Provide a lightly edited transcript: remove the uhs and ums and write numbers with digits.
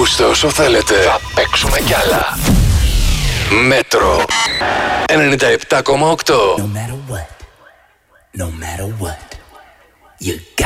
Ακούστε όσο θέλετε. Θα παίξουμε κι άλλα. Μέτρο 97,8. No matter what, you got